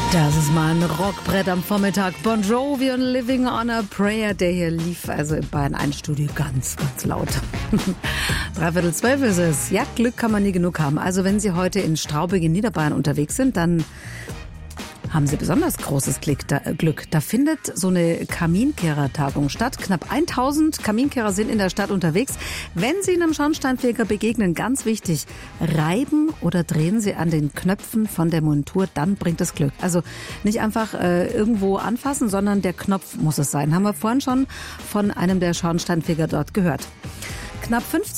Das ist mal ein Rockbrett am Vormittag. Bon Jovi und Living on a Prayer. Der hier lief also in Bayern 1 Studio ganz, ganz laut. 11:45 ist es. Ja, Glück kann man nie genug haben. Also wenn Sie heute in Straubing in Niederbayern unterwegs sind, dann haben Sie besonders großes Glück. Da findet so eine Kaminkehrertagung statt. Knapp 1000 Kaminkehrer sind in der Stadt unterwegs. Wenn Sie einem Schornsteinfeger begegnen, ganz wichtig, reiben oder drehen Sie an den Knöpfen von der Montur, dann bringt es Glück. Also nicht einfach irgendwo anfassen, sondern der Knopf muss es sein. Haben wir vorhin schon von einem der Schornsteinfeger dort gehört. Knapp 50